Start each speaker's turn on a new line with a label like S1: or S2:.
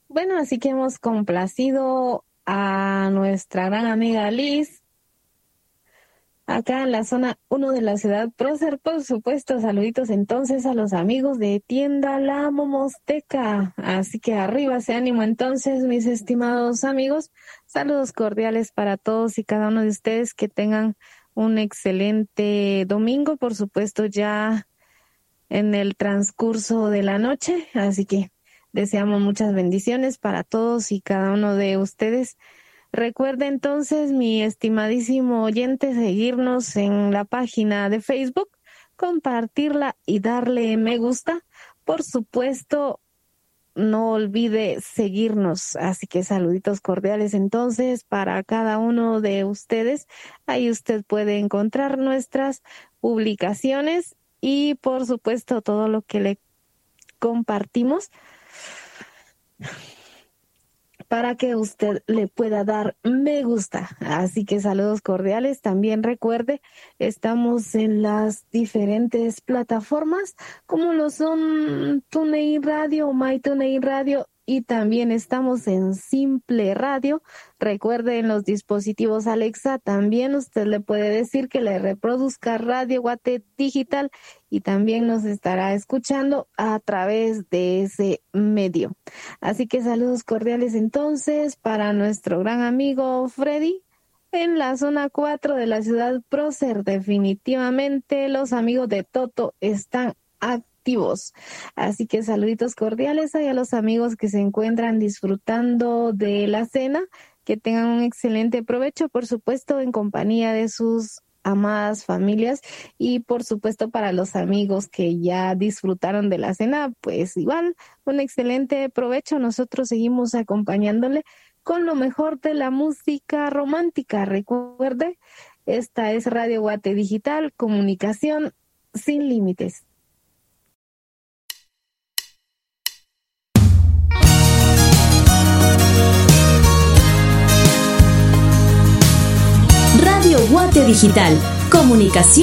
S1: Bueno, así que hemos complacido a nuestra gran amiga Liz, acá en la zona 1 de la ciudad Prócer. Por supuesto, saluditos entonces a los amigos de Tienda La Momosteca. Así que arriba ese ánimo entonces, mis estimados amigos. Saludos cordiales para todos y cada uno de ustedes, que tengan un excelente domingo, por supuesto, ya en el transcurso de la noche. Así que deseamos muchas bendiciones para todos y cada uno de ustedes. Recuerde entonces, mi estimadísimo oyente, seguirnos en la página de Facebook, compartirla y darle me gusta. Por supuesto, no olvide seguirnos. Así que saluditos cordiales entonces para cada uno de ustedes. Ahí usted puede encontrar nuestras publicaciones y por supuesto todo lo que le compartimos, para que usted le pueda dar me gusta. Así que saludos cordiales. También recuerde, estamos en las diferentes plataformas, como lo son TuneIn Radio, MyTuneIn Radio, y también estamos en Simple Radio. Recuerde, en los dispositivos Alexa también usted le puede decir que le reproduzca Radio Guate Digital y también nos estará escuchando a través de ese medio. Así que saludos cordiales entonces para nuestro gran amigo Freddy en la zona 4 de la ciudad Prócer. Definitivamente los amigos de Toto están activos. Así que saluditos cordiales a los amigos que se encuentran disfrutando de la cena. Que tengan un excelente provecho, por supuesto, en compañía de sus amadas familias, y por supuesto para los amigos que ya disfrutaron de la cena, pues igual un excelente provecho. Nosotros seguimos acompañándole con lo mejor de la música romántica. Recuerde, esta es Radio Guate Digital, comunicación sin límites.
S2: Radio Guate Digital, comunicación